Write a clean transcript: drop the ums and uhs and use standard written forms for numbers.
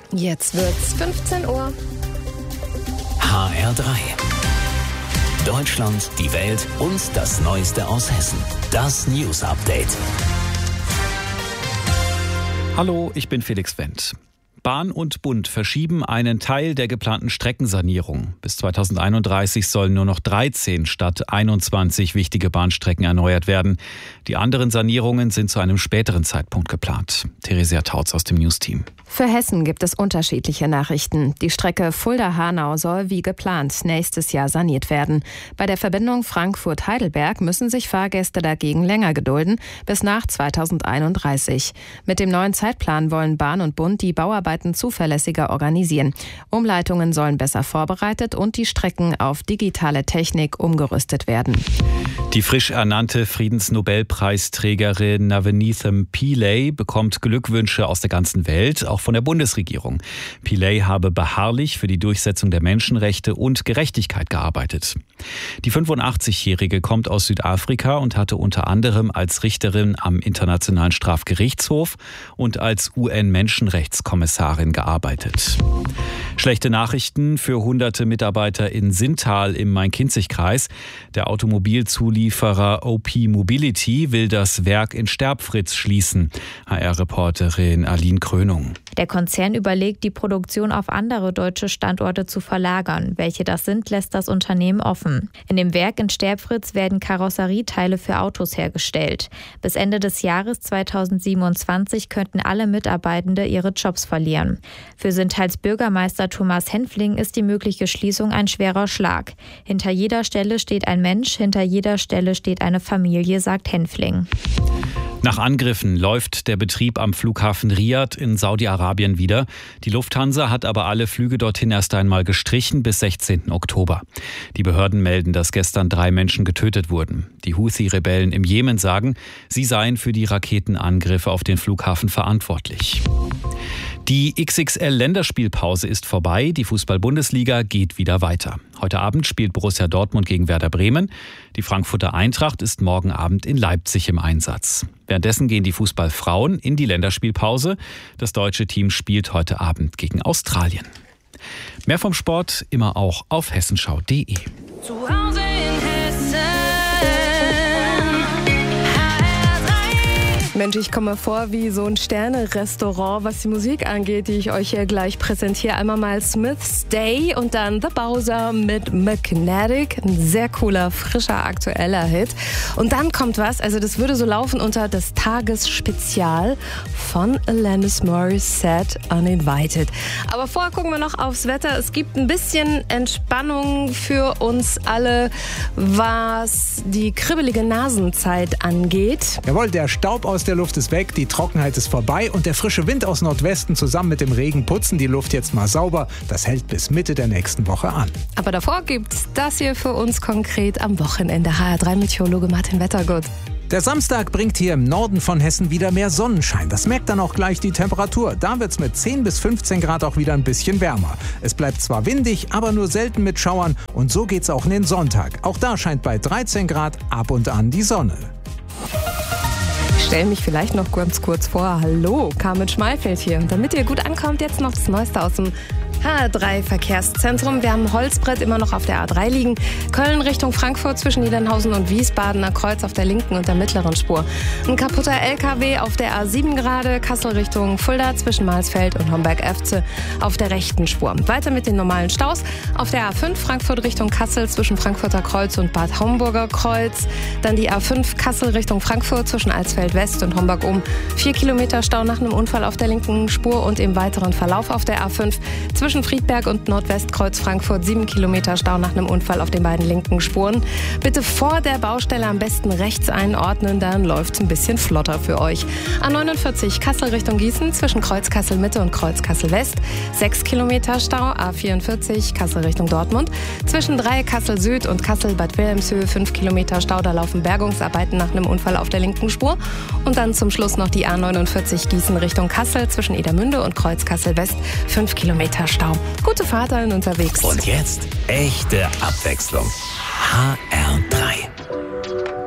Jetzt wird's 15 Uhr. HR3. Deutschland, die Welt und das Neueste aus Hessen. Das News Update. Hallo, ich bin Felix Wendt. Bahn und Bund verschieben einen Teil der geplanten Streckensanierung. Bis 2031 sollen nur noch 13 statt 21 wichtige Bahnstrecken erneuert werden. Die anderen Sanierungen sind zu einem späteren Zeitpunkt geplant. Theresia Tautz aus dem News-Team. Für Hessen gibt es unterschiedliche Nachrichten. Die Strecke Fulda-Hanau soll wie geplant nächstes Jahr saniert werden. Bei der Verbindung Frankfurt-Heidelberg müssen sich Fahrgäste dagegen länger gedulden, bis nach 2031. Mit dem neuen Zeitplan wollen Bahn und Bund die Bauarbeiten zuverlässiger organisieren. Umleitungen sollen besser vorbereitet und die Strecken auf digitale Technik umgerüstet werden. Die frisch ernannte Friedensnobelpreisträgerin Navneet Pillay bekommt Glückwünsche aus der ganzen Welt, auch von der Bundesregierung. Pillay habe beharrlich für die Durchsetzung der Menschenrechte und Gerechtigkeit gearbeitet. Die 85-Jährige kommt aus Südafrika und hatte unter anderem als Richterin am Internationalen Strafgerichtshof und als UN-Menschenrechtskommissarin gearbeitet. Schlechte Nachrichten für hunderte Mitarbeiter in Sintal im Main-Kinzig-Kreis. Der Automobilzulieferer OP Mobility will das Werk in Sterbfritz schließen. HR-Reporterin Aline Krönung. Der Konzern überlegt, die Produktion auf andere deutsche Standorte zu verlagern. Welche das sind, lässt das Unternehmen offen. In dem Werk in Sterbfritz werden Karosserieteile für Autos hergestellt. Bis Ende des Jahres 2027 könnten alle Mitarbeitende ihre Jobs verlieren. Für Sintals Bürgermeister Thomas Henfling ist die mögliche Schließung ein schwerer Schlag. Hinter jeder Stelle steht ein Mensch, hinter jeder Stelle steht eine Familie, sagt Henfling. Nach Angriffen läuft der Betrieb am Flughafen Riyadh in Saudi-Arabien wieder. Die Lufthansa hat aber alle Flüge dorthin erst einmal gestrichen bis 16. Oktober. Die Behörden melden, dass gestern 3 Menschen getötet wurden. Die Houthi-Rebellen im Jemen sagen, sie seien für die Raketenangriffe auf den Flughafen verantwortlich. Die XXL-Länderspielpause ist vorbei. Die Fußball-Bundesliga geht wieder weiter. Heute Abend spielt Borussia Dortmund gegen Werder Bremen. Die Frankfurter Eintracht ist morgen Abend in Leipzig im Einsatz. Währenddessen gehen die Fußballfrauen in die Länderspielpause. Das deutsche Team spielt heute Abend gegen Australien. Mehr vom Sport immer auch auf hessenschau.de. Zu Hause in Hessen. Mensch, ich komme vor wie so ein Sterne-Restaurant, was die Musik angeht, die ich euch hier gleich präsentiere. Einmal mal Smith's Day und dann The Bowser mit Magnetic. Ein sehr cooler, frischer, aktueller Hit. Und dann kommt was, also das würde so laufen unter das Tagesspezial von Alanis Morissette Uninvited. Aber vorher gucken wir noch aufs Wetter. Es gibt ein bisschen Entspannung für uns alle, was die kribbelige Nasenzeit angeht. Jawohl, der Staub aus der Luft ist weg, die Trockenheit ist vorbei und der frische Wind aus Nordwesten zusammen mit dem Regen putzen die Luft jetzt mal sauber. Das hält bis Mitte der nächsten Woche an. Aber davor gibt's das hier für uns konkret am Wochenende. HR3-Meteorologe Martin Wettergut. Der Samstag bringt hier im Norden von Hessen wieder mehr Sonnenschein. Das merkt dann auch gleich die Temperatur. Da wird's mit 10 bis 15 Grad auch wieder ein bisschen wärmer. Es bleibt zwar windig, aber nur selten mit Schauern. Und so geht's auch in den Sonntag. Auch da scheint bei 13 Grad ab und an die Sonne. Ich stelle mich vielleicht noch ganz kurz vor. Hallo, Carmen Schmalfeld hier. Und damit ihr gut ankommt, jetzt noch das Neueste aus dem HR3-Verkehrszentrum. Wir haben ein Holzbrett immer noch auf der A3 liegen. Köln Richtung Frankfurt zwischen Niedernhausen und Wiesbadener Kreuz auf der linken und der mittleren Spur. Ein kaputter LKW auf der A7 gerade. Kassel Richtung Fulda zwischen Marsfeld und Homberg-Efze auf der rechten Spur. Weiter mit den normalen Staus. Auf der A5 Frankfurt Richtung Kassel zwischen Frankfurter Kreuz und Bad Homburger Kreuz. Dann die A5 Kassel Richtung Frankfurt zwischen Alsfeld West und Homburg um. 4 Kilometer Stau nach einem Unfall auf der linken Spur und im weiteren Verlauf auf der A5 zwischen Friedberg und Nordwestkreuz Frankfurt 7 Kilometer Stau nach einem Unfall auf den beiden linken Spuren. Bitte vor der Baustelle am besten rechts einordnen, dann läuft es ein bisschen flotter für euch. A49 Kassel Richtung Gießen zwischen Kreuz Kassel Mitte und Kreuz Kassel West 6 Kilometer Stau. A44 Kassel Richtung Dortmund zwischen 3 Kassel Süd und Kassel Bad Wilhelmshöhe 5 Kilometer Stau. Da laufen Bergungsarbeiten nach einem Unfall auf der linken Spur. Und dann zum Schluss noch die A49 Gießen Richtung Kassel zwischen Edermünde und Kreuz Kassel West 5 Kilometer Stau. Gute Fahrt allen unterwegs. Und jetzt echte Abwechslung. HR